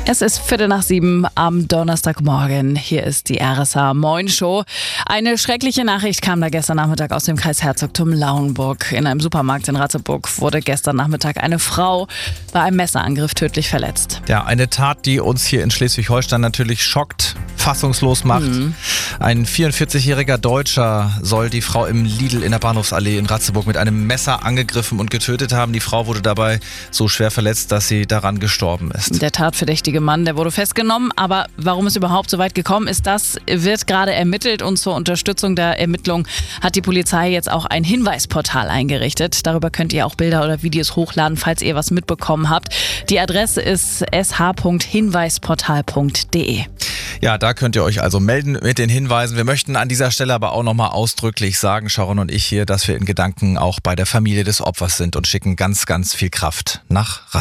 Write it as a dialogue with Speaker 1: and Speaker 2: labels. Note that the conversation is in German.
Speaker 1: Es ist 6:15 am Donnerstagmorgen. Hier ist die RSA Moin Show. Eine schreckliche Nachricht kam da gestern Nachmittag aus dem Kreis Herzogtum Lauenburg. In einem Supermarkt in Ratzeburg wurde gestern Nachmittag eine Frau bei einem Messerangriff tödlich verletzt.
Speaker 2: Ja, eine Tat, die uns hier in Schleswig-Holstein natürlich schockt, fassungslos macht. Ein 44-jähriger Deutscher soll die Frau im Lidl in der Bahnhofsallee in Ratzeburg mit einem Messer angegriffen und getötet haben. Die Frau wurde dabei so schwer verletzt, dass sie daran gestorben ist.
Speaker 1: Der tatverdächtige Mann, der wurde festgenommen, aber warum es überhaupt so weit gekommen ist, das wird gerade ermittelt, und zur Unterstützung der Ermittlung hat die Polizei jetzt auch ein Hinweisportal eingerichtet. Darüber könnt ihr auch Bilder oder Videos hochladen, falls ihr was mitbekommen habt. Die Adresse ist sh.hinweisportal.de.
Speaker 2: Ja, da könnt ihr euch also melden mit den Hinweisen. Wir möchten an dieser Stelle aber auch nochmal ausdrücklich sagen, Sharon und ich hier, dass wir in Gedanken auch bei der Familie des Opfers sind und schicken ganz, ganz viel Kraft nach